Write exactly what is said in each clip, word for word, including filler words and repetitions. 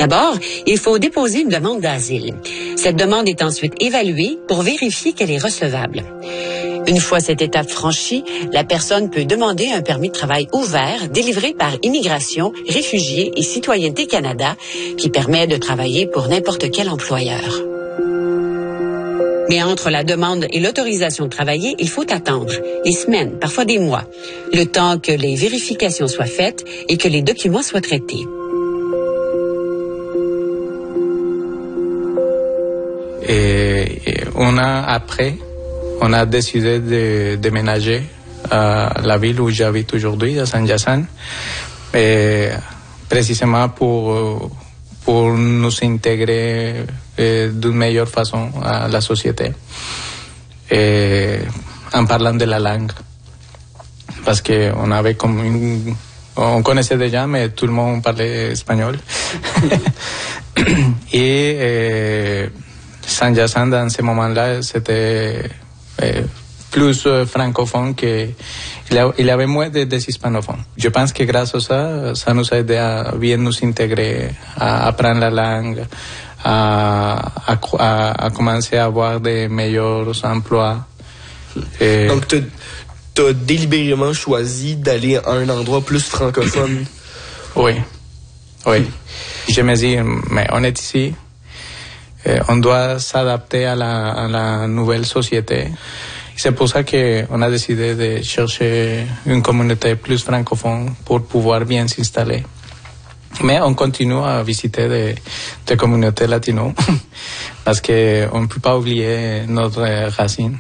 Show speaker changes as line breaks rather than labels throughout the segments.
D'abord, il faut déposer une demande d'asile. Cette demande est ensuite évaluée pour vérifier qu'elle est recevable. Une fois cette étape franchie, la personne peut demander un permis de travail ouvert délivré par Immigration, Réfugiés et Citoyenneté Canada qui permet de travailler pour n'importe quel employeur. Mais entre la demande et l'autorisation de travailler, il faut attendre des semaines, parfois des mois, le temps que les vérifications soient faites et que les documents soient traités.
Et, et un an après, on a décidé de déménager à la ville où j'habite aujourd'hui, à Saint-Hyacinthe, et précisément pour, pour nous intégrer d'une meilleure façon à la société, et en parlant de la langue. Parce qu'on avait comme une... On connaissait déjà, mais tout le monde parlait espagnol. Et euh, Saint-Hyacinthe, dans ce moment-là, c'était... Euh, plus euh, francophone que il y avait moins de, de hispanophones. Je pense que grâce à ça, ça nous a aidé à bien nous intégrer, à apprendre la langue, à, à, à commencer à avoir de meilleurs emplois. Et...
Donc, tu as délibérément choisi d'aller à un endroit plus francophone.
Oui, oui. Je me dis, mais on est ici, on doit s'adapter à la, à la nouvelle société. C'est pour ça qu'on a décidé de chercher une communauté plus francophone pour pouvoir bien s'installer. Mais on continue à visiter des, des communautés latino parce qu'on ne peut pas oublier notre racine.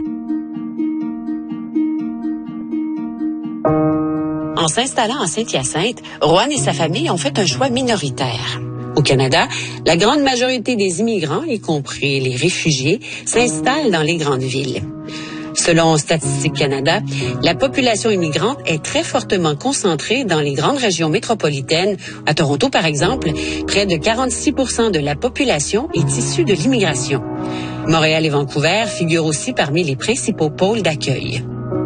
En s'installant à Saint-Hyacinthe, Rohan et sa famille ont fait un choix minoritaire. Au Canada, la grande majorité des immigrants, y compris les réfugiés, s'installent dans les grandes villes. Selon Statistique Canada, la population immigrante est très fortement concentrée dans les grandes régions métropolitaines. À Toronto, par exemple, près de quarante-six pour cent de la population est issue de l'immigration. Montréal et Vancouver figurent aussi parmi les principaux pôles d'accueil.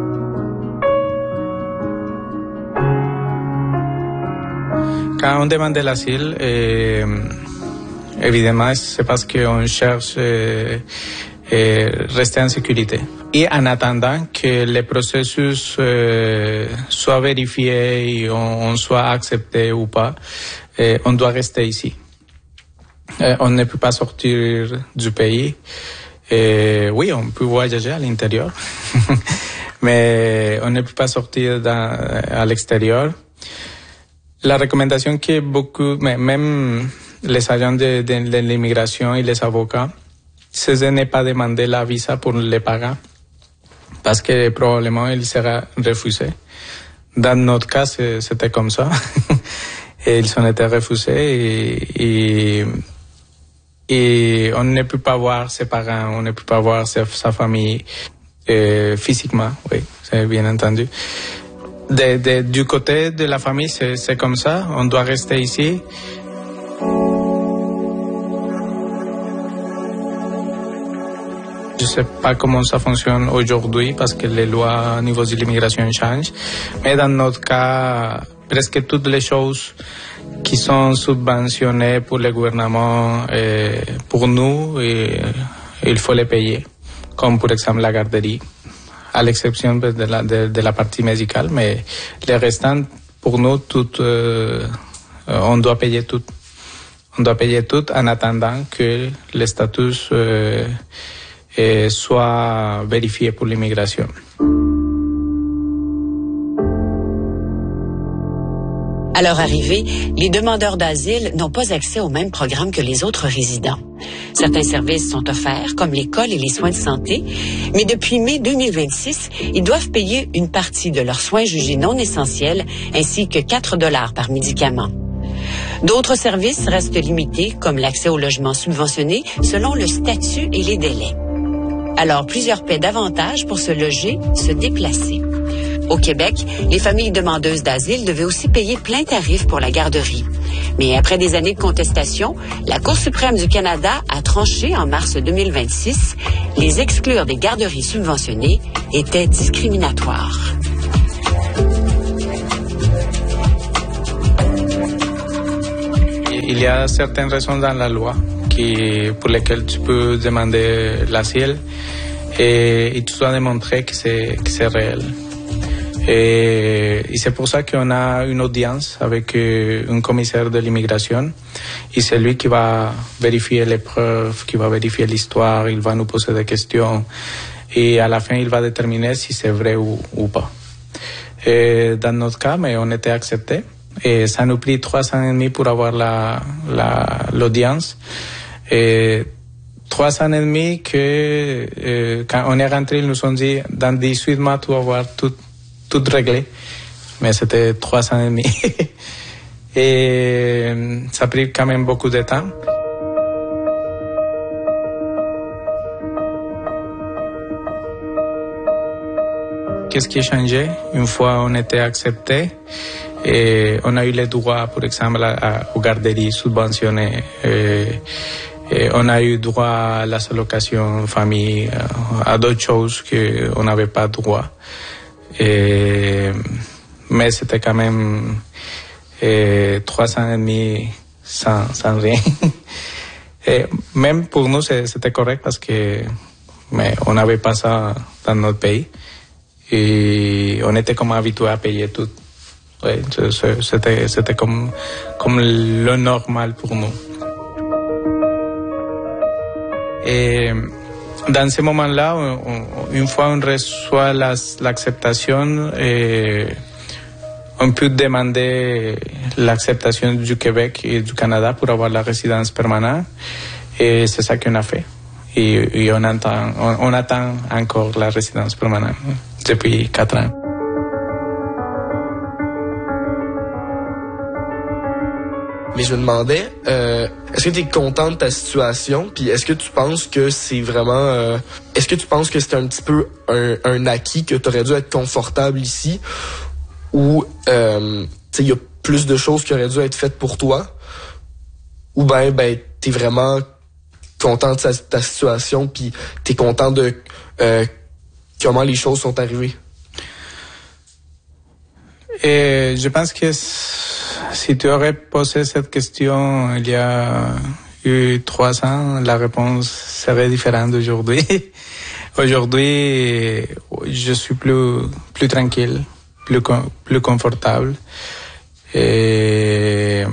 Quand on demande l'asile, eh, évidemment, c'est parce qu'on cherche eh, eh, rester en sécurité. Et en attendant que le processus eh, soit vérifié et on, on soit accepté ou pas, eh, on doit rester ici. Eh, on ne peut pas sortir du pays. Et oui, on peut voyager à l'intérieur, mais on ne peut pas sortir dans, à l'extérieur. La recommandation que beaucoup, même les agents de, de, de l'immigration et les avocats, c'est de ne pas demander la visa pour les parents, parce que probablement il sera refusé. Dans notre cas, c'était comme ça. Et ils ont été refusés et, et, et on ne peut pas voir ses parents, on ne peut pas voir sa, sa famille euh, physiquement, oui, c'est bien entendu. De, de, du côté de la famille, c'est, c'est comme ça. On doit rester ici. Je ne sais pas comment ça fonctionne aujourd'hui parce que les lois au niveau de l'immigration changent. Mais dans notre cas, presque toutes les choses qui sont subventionnées pour le gouvernement, et pour nous, et, il faut les payer. Comme par exemple la garderie. À l'exception de la, de, de la partie médicale, mais les restants, pour nous, tout, euh, on doit payer tout. On doit payer tout en attendant que le statut euh, euh, soit vérifié pour l'immigration.
À leur arrivée, les demandeurs d'asile n'ont pas accès au même programme que les autres résidents. Certains services sont offerts, comme l'école et les soins de santé, mais depuis mai deux mille vingt-six, ils doivent payer une partie de leurs soins jugés non essentiels, ainsi que quatre dollars par médicament. D'autres services restent limités, comme l'accès au logement subventionné, selon le statut et les délais. Alors, plusieurs paient davantage pour se loger, se déplacer. Au Québec, les familles demandeuses d'asile devaient aussi payer plein tarif pour la garderie. Mais après des années de contestation, la Cour suprême du Canada a tranché en mars deux mille vingt-six. Les exclure des garderies subventionnées était discriminatoire.
il y a certaines raisons dans la loi qui, pour lesquelles tu peux demander l'asile et, et tu dois démontrer que c'est, que c'est réel. Et, et c'est pour ça qu'on a une audience avec euh, un commissaire de l'immigration et c'est lui qui va vérifier les preuves, qui va vérifier l'histoire, il va nous poser des questions et à la fin il va déterminer si c'est vrai ou, ou pas. Et dans notre cas, mais on était accepté et ça nous prit trois ans et demi pour avoir la, la, l'audience. Et trois ans et demi que euh, quand on est rentré, ils nous ont dit dans dix-huit mois tu vas avoir tout tout réglé, mais c'était trois ans et demi. Et ça a pris quand même beaucoup de temps. Qu'est-ce qui a changé? Une fois on était accepté, et on a eu les droits, par exemple, à, à, aux garderies subventionnées. Et, et on a eu droit à la allocations famille, à d'autres choses qu'on n'avait pas droit. Et, mais c'était quand même et, trois ans et demi sans, sans rien. Et même pour nous, c'était correct parce que mais on n'avait pas ça dans notre pays. Et on était comme habitués à payer tout. Ouais, c'était, c'était comme, comme le normal pour nous. Et dans ce moment-là, on, une fois on reçoit la, l'acceptation, et on peut demander l'acceptation du Québec et du Canada pour avoir la résidence permanente. Et c'est ça qu'on a fait. Et, et on, attend, on, on attend encore la résidence permanente depuis quatre ans.
Mais je me demandais, euh, est-ce que tu es content de ta situation? Puis est-ce que tu penses que c'est vraiment... Euh, est-ce que tu penses que c'est un petit peu un, un acquis, que tu aurais dû être confortable ici? Ou euh, il y a plus de choses qui auraient dû être faites pour toi? Ou bien ben, tu es vraiment content de ta, ta situation, puis tu es content de euh, comment les choses sont arrivées?
Et je pense que si tu aurais posé cette question il y a eu trois ans, la réponse serait différente aujourd'hui. Aujourd'hui, je suis plus, plus tranquille, plus, plus confortable. Et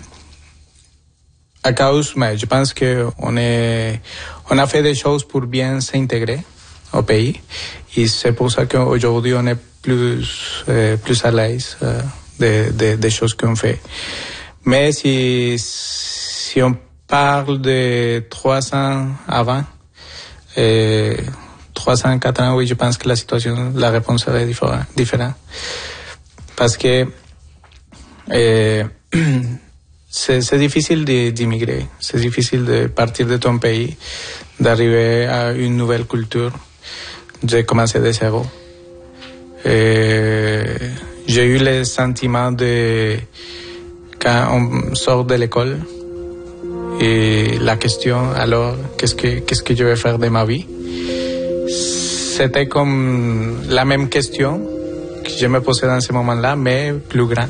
à cause, mais je pense que on est, on a fait des choses pour bien s'intégrer au pays. Et c'est pour ça qu'aujourd'hui, on est plus, euh, plus à l'aise euh, des de, de choses qu'on fait. Mais si, si on parle de trois ans avant, euh, trois ans, quatre ans, oui, je pense que la situation, la réponse serait différente. différente. Parce que euh, c'est, c'est difficile d'immigrer, c'est difficile de partir de ton pays, d'arriver à une nouvelle culture, de commencer de zéro. Et j'ai eu le sentiment de quand on sort de l'école et la question alors qu'est-ce que qu'est-ce que je vais faire de ma vie, c'était comme la même question que je me posais dans ce moment-là mais plus grand.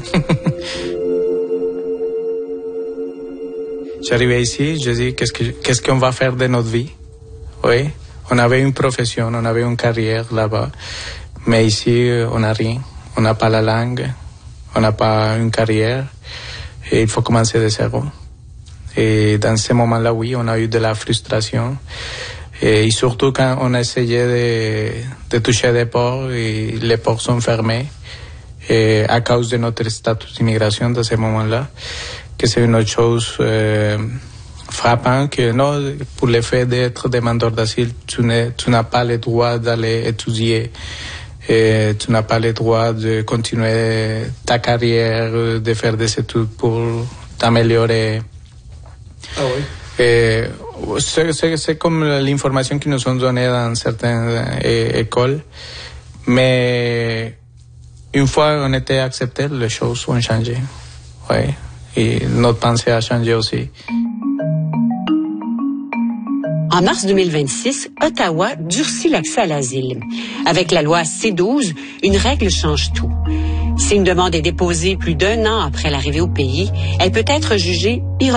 J'arrivais ici, je dis qu'est-ce que qu'est-ce qu'on va faire de notre vie. Oui, on avait une profession, on avait une carrière là-bas. Mais ici, on n'a rien. On n'a pas la langue, on n'a pas une carrière, et il faut commencer de zéro. Et dans ce moment-là, oui, on a eu de la frustration. Et surtout quand on essayait de, de toucher des ports, et les ports sont fermés, et à cause de notre statut d'immigration dans ce moment-là, que c'est une autre chose euh, frappante, que non, pour le fait d'être demandeur d'asile, tu, tu n'as pas le droit d'aller étudier. Et tu n'as pas le droit de continuer ta carrière, de faire des études pour t'améliorer.
Ah oui.
Et c'est, c'est, c'est comme l'information qu'ils nous ont donnée dans certaines é- écoles. Mais une fois on était accepté, les choses ont changé. Oui. Et notre pensée a changé aussi.
En mars deux mille vingt-six, Ottawa durcit l'accès à l'asile. Avec la loi C douze, une règle change tout. Si une demande est déposée plus d'un an après l'arrivée au pays, elle peut être jugée irrecevable.